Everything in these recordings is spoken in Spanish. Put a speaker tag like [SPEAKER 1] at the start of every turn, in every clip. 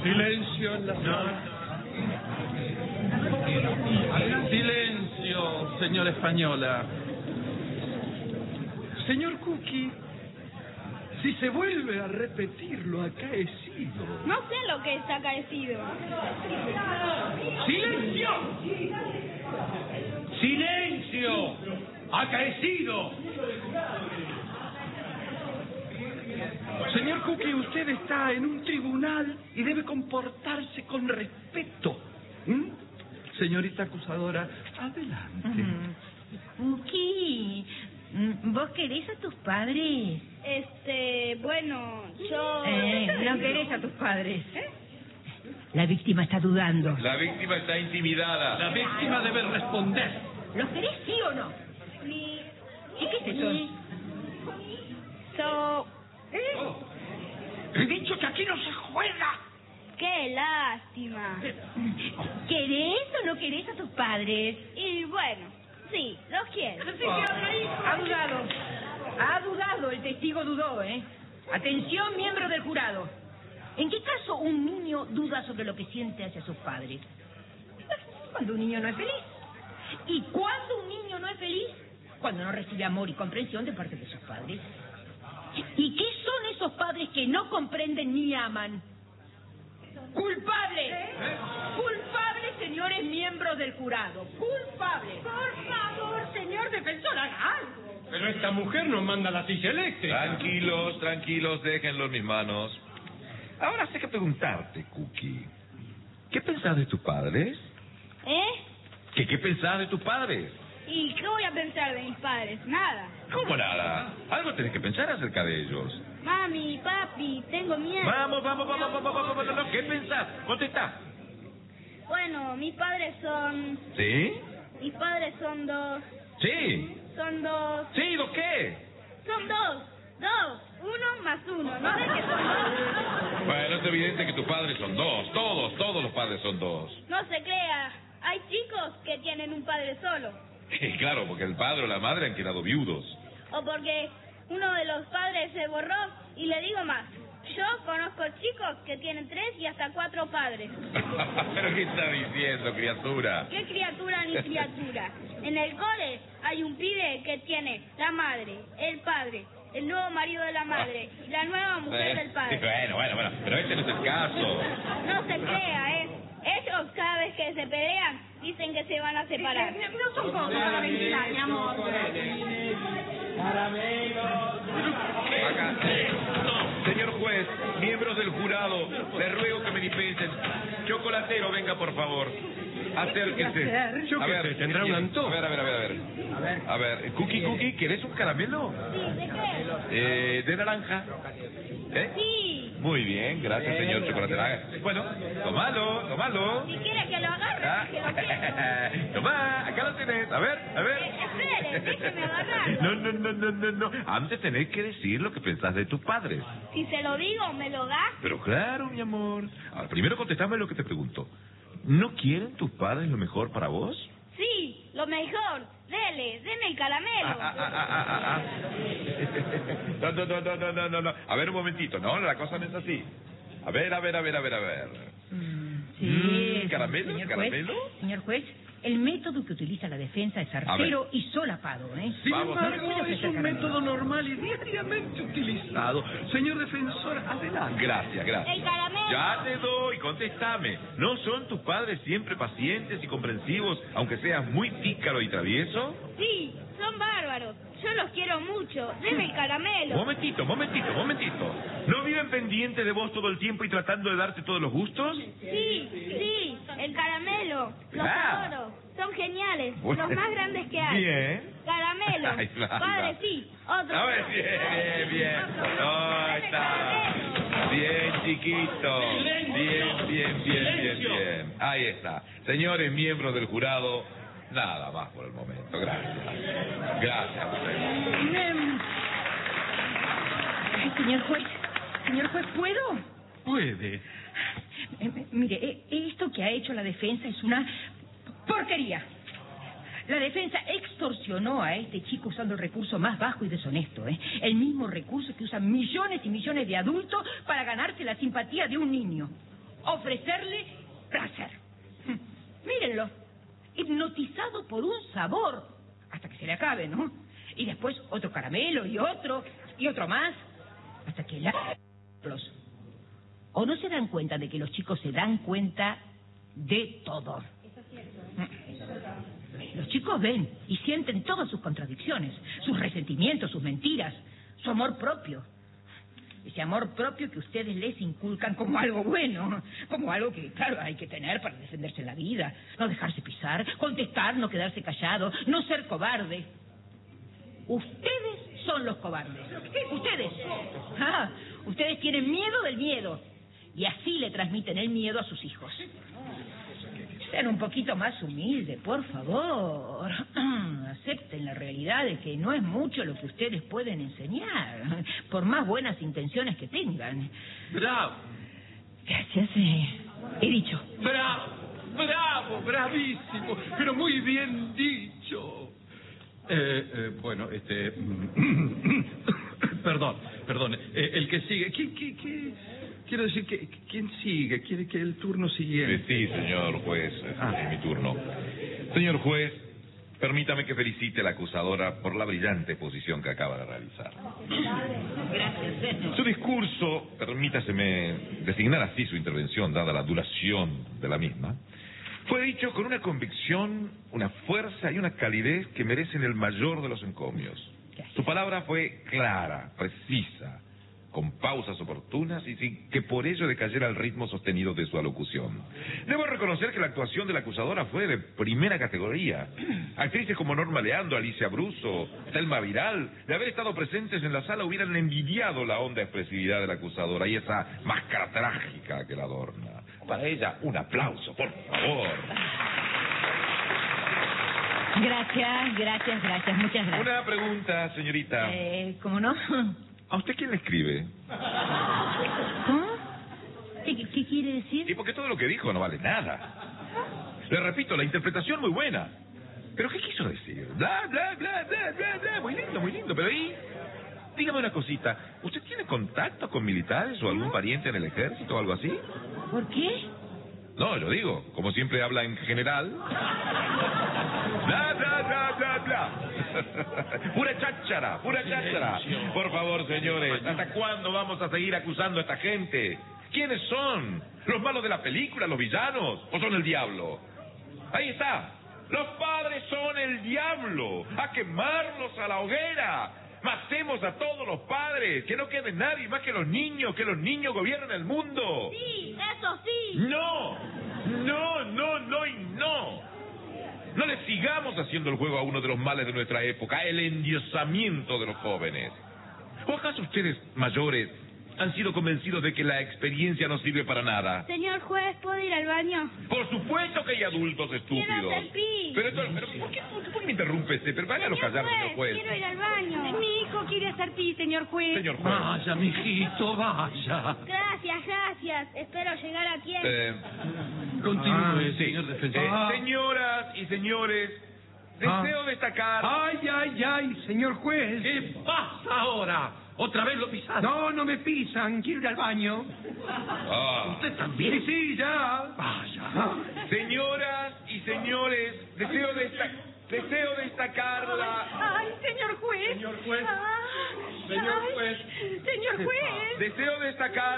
[SPEAKER 1] Silencio en la sala. Silencio, señora española. Señor Cookie, si se vuelve a repetir lo acaecido...
[SPEAKER 2] No sé lo que es acaecido.
[SPEAKER 1] ¡Silencio! ¡Silencio! ¡Acaecido! Señor Cookie, usted está en un tribunal y debe comportarse con respeto. Señorita acusadora, adelante.
[SPEAKER 3] Cookie, ¿vos querés a tus padres?
[SPEAKER 2] Bueno, yo...
[SPEAKER 3] No querés a tus padres. La víctima está dudando.
[SPEAKER 4] La víctima está intimidada.
[SPEAKER 1] La víctima debe responder.
[SPEAKER 3] ¿Los querés, sí o no?
[SPEAKER 2] Mi...
[SPEAKER 3] ¿Y qué es eso?
[SPEAKER 1] He dicho que aquí no se juega.
[SPEAKER 2] ¡Qué lástima!
[SPEAKER 3] ¿Querés o no querés a tus padres?
[SPEAKER 2] Y bueno, sí, los quiero.
[SPEAKER 3] Ha dudado, el testigo dudó, ¿eh? Atención, miembros del jurado. ¿En qué caso un niño duda sobre lo que siente hacia sus padres? Cuando un niño no es feliz. ¿Y cuándo un niño no es feliz? Cuando no recibe amor y comprensión de parte de sus padres. ¿Y qué son esos padres que no comprenden ni aman? ¡Culpables! ¡Culpables, señores miembros del jurado! ¡Culpables! Por favor, señor defensor, haga algo.
[SPEAKER 1] Pero esta mujer nos manda la silla eléctrica.
[SPEAKER 4] Tranquilos, tranquilos, déjenlo en mis manos. Ahora sé que preguntarte, Cookie. ¿Qué pensás de tus padres? ¿Qué pensás de tus padres?
[SPEAKER 2] ¿Y qué voy a pensar de mis padres? Nada.
[SPEAKER 4] ¿Cómo nada? Algo tenés que pensar acerca de ellos.
[SPEAKER 2] Mami, papi, tengo miedo.
[SPEAKER 4] Vamos. No, ¿qué pensás? Contestá.
[SPEAKER 2] Bueno, mis padres son...
[SPEAKER 4] ¿Sí?
[SPEAKER 2] Mis padres son dos...
[SPEAKER 4] Sí.
[SPEAKER 2] Son dos...
[SPEAKER 4] ¿Sí? ¿Dos qué?
[SPEAKER 2] Son dos. 1 más 1. ¿No ves que son dos?
[SPEAKER 4] Bueno, es evidente que tus padres son dos. Todos los padres son dos.
[SPEAKER 2] No se crea. Hay chicos que tienen un padre solo.
[SPEAKER 4] Claro, porque el padre o la madre han quedado viudos.
[SPEAKER 2] O porque uno de los padres se borró. Y le digo más. Yo conozco chicos que tienen 3 y hasta 4 padres.
[SPEAKER 4] ¿Pero qué está diciendo, criatura?
[SPEAKER 2] ¿Qué criatura ni criatura? En el cole hay un pibe que tiene la madre, el padre, el nuevo marido de la madre y la nueva mujer del padre.
[SPEAKER 4] Bueno, pero este no es el caso.
[SPEAKER 2] No se crea, Ellos cada vez que se pelean dicen que se van a separar.
[SPEAKER 3] No son cosas para ventilar, mi amor.
[SPEAKER 4] Acá. Señor juez, miembros del jurado, les ruego que me dispensen. Chocolatero, venga, por favor. Acérquese.
[SPEAKER 1] Yo qué sé, tendrá un antojo.
[SPEAKER 4] A ver, Cookie, ¿querés un caramelo?
[SPEAKER 2] Sí, ¿de qué?
[SPEAKER 4] De naranja.
[SPEAKER 2] Sí.
[SPEAKER 4] Muy bien, gracias, señor chocolatero. Bueno, tomalo.
[SPEAKER 2] Si quiere que lo agarre, que lo quiera.
[SPEAKER 4] Tomá, acá lo tenés. A ver.
[SPEAKER 2] Espere, déjeme agarrarlo.
[SPEAKER 4] No. Antes tenés que decir lo que pensás de tus padres.
[SPEAKER 2] Si se lo digo, ¿me lo da?
[SPEAKER 4] Pero claro, mi amor. Ahora, primero contestame lo que te pregunto. ¿No quieren tus padres lo mejor para vos?
[SPEAKER 2] Sí, lo mejor. Deme el caramelo.
[SPEAKER 4] No. A ver, un momentito. No, la cosa no es así. A ver.
[SPEAKER 3] Sí.
[SPEAKER 4] ¿Caramelo?
[SPEAKER 3] Señor juez, el método que utiliza la defensa es certero y solapado,
[SPEAKER 1] Sin
[SPEAKER 4] Vamos,
[SPEAKER 1] embargo, es un método normal y diariamente utilizado. Señor defensor, adelante.
[SPEAKER 4] Gracias.
[SPEAKER 2] El caramelo.
[SPEAKER 4] Ya te doy, contéstame. ¿No son tus padres siempre pacientes y comprensivos, aunque seas muy pícaro y travieso?
[SPEAKER 2] Sí, son bárbaros. Yo los quiero mucho. Deme el caramelo.
[SPEAKER 4] Momentito. ¿No viven pendientes de vos todo el tiempo y tratando de darte todos los gustos?
[SPEAKER 2] Sí, el caramelo. Los adoro. Son geniales.
[SPEAKER 4] Bueno.
[SPEAKER 2] Los más grandes que hay.
[SPEAKER 4] Bien.
[SPEAKER 2] Caramelo.
[SPEAKER 4] Ahí va.
[SPEAKER 2] Padre, sí. Otro.
[SPEAKER 4] A ver, bien. No, está. Bien, chiquito. Bien. Ahí está. Señores miembros del jurado, nada más por el momento. Gracias.
[SPEAKER 3] Señor juez, ¿puedo?
[SPEAKER 1] Puede.
[SPEAKER 3] Mire, esto que ha hecho la defensa es una porquería. La defensa extorsionó a este chico usando el recurso más bajo y deshonesto, el mismo recurso que usan millones y millones de adultos para ganarse la simpatía de un niño. ofrecerle placer. Mírenlo, hipnotizado por un sabor, hasta que se le acabe, ¿no? Y después otro caramelo y otro más, hasta que los... ¿O no se dan cuenta de que los chicos se dan cuenta de todo? Los chicos ven y sienten todas sus contradicciones, sus resentimientos, sus mentiras, su amor propio. Ese amor propio que ustedes les inculcan como algo bueno, como algo que, claro, hay que tener para defenderse en la vida. No dejarse pisar, contestar, no quedarse callado, no ser cobarde. Ustedes son los cobardes. Ustedes. Ustedes tienen miedo del miedo. Y así le transmiten el miedo a sus hijos. Sean un poquito más humildes, por favor. Acepten la realidad de que no es mucho lo que ustedes pueden enseñar, por más buenas intenciones que tengan.
[SPEAKER 1] Bravo.
[SPEAKER 3] Gracias, he dicho.
[SPEAKER 1] Bravo, bravo, bravísimo, pero muy bien dicho. Bueno, perdón, el que sigue, quiero decir, ¿quién sigue? ¿Quiere que el turno siguiente?
[SPEAKER 4] Sí, señor juez, es mi turno. Señor juez, permítame que felicite a la acusadora por la brillante posición que acaba de realizar.
[SPEAKER 3] Gracias.
[SPEAKER 4] Su discurso, permítaseme designar así su intervención, dada la duración de la misma, fue dicho con una convicción, una fuerza y una calidez que merecen el mayor de los encomios. Su palabra fue clara, precisa, con pausas oportunas y sin que por ello decayera el ritmo sostenido de su alocución. Debo reconocer que la actuación de la acusadora fue de primera categoría. Actrices como Norma Leandro, Alicia Bruso, Thelma Viral, de haber estado presentes en la sala hubieran envidiado la honda expresividad de la acusadora y esa máscara trágica que la adorna. Para ella, un aplauso, por favor.
[SPEAKER 3] Gracias, muchas gracias.
[SPEAKER 4] Una pregunta, señorita.
[SPEAKER 3] ¿Cómo no?
[SPEAKER 4] ¿A usted quién le escribe?
[SPEAKER 3] ¿Cómo? ¿Qué quiere decir?
[SPEAKER 4] Y porque todo lo que dijo no vale nada. Le repito, la interpretación muy buena. ¿Pero qué quiso decir? Bla, bla, bla, bla, bla, bla. Muy lindo. Pero ahí, dígame una cosita. ¿Usted tiene contacto con militares o algún pariente en el ejército o algo así?
[SPEAKER 3] ¿Por qué?
[SPEAKER 4] No, yo digo, como siempre habla en general. Bla, bla, bla, bla, bla. Pura cháchara. Por favor, señores, ¿hasta cuándo vamos a seguir acusando a esta gente? ¿Quiénes son? ¿Los malos de la película, los villanos? ¿O son el diablo? Ahí está. Los padres son el diablo. A quemarlos a la hoguera. Matemos a todos los padres. Que no quede nadie más que los niños. Que los niños gobiernen el mundo.
[SPEAKER 2] Sí, eso sí.
[SPEAKER 4] No. No le sigamos haciendo el juego a uno de los males de nuestra época, el endiosamiento de los jóvenes. ¿O acaso ustedes, mayores, han sido convencidos de que la experiencia no sirve para nada?
[SPEAKER 2] Señor juez, ¿puedo ir al baño?
[SPEAKER 4] Por supuesto que hay adultos estúpidos.
[SPEAKER 2] Quiero hacer pis.
[SPEAKER 4] Pero ¿por qué me interrumpe este? Pero váyalo callar, señor juez.
[SPEAKER 2] Quiero ir al baño.
[SPEAKER 3] Mi hijo quiere hacer pis, señor juez.
[SPEAKER 4] Señor juez.
[SPEAKER 1] Vaya, mijito, vaya.
[SPEAKER 2] Gracias. Espero llegar a tiempo.
[SPEAKER 1] Continúe,
[SPEAKER 4] Sí.
[SPEAKER 1] señor defensor.
[SPEAKER 4] Señoras y señores, deseo destacar...
[SPEAKER 5] Ay, señor juez.
[SPEAKER 1] ¿Qué pasa ahora? ¿Otra vez lo pisaron?
[SPEAKER 5] No me pisan, quiero ir al baño.
[SPEAKER 1] ¿Usted también?
[SPEAKER 5] Sí, ya.
[SPEAKER 1] Vaya.
[SPEAKER 4] Señoras y señores, deseo destacar la...
[SPEAKER 3] Ay, señor juez.
[SPEAKER 1] Señor juez.
[SPEAKER 3] Señor juez. Señor juez.
[SPEAKER 4] Deseo destacar...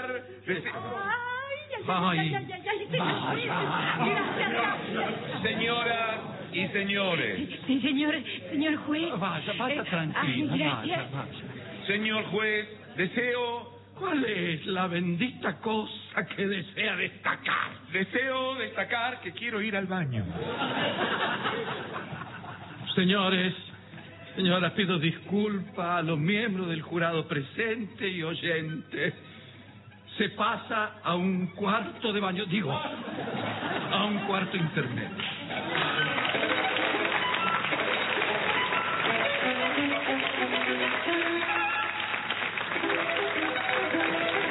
[SPEAKER 3] Ay, señor juez. Gracias.
[SPEAKER 4] Señoras y señores,
[SPEAKER 3] Sí, señor juez.
[SPEAKER 1] Vaya, tranquila,
[SPEAKER 3] gracias.
[SPEAKER 1] vaya.
[SPEAKER 4] señor juez, deseo
[SPEAKER 1] ¿Cuál es la bendita cosa que desea destacar?
[SPEAKER 4] Deseo destacar que quiero ir al baño.
[SPEAKER 1] Señores, señoras, pido disculpas a los miembros del jurado presente y oyente. Se pasa a un cuarto de baño, digo, a un cuarto intermedio.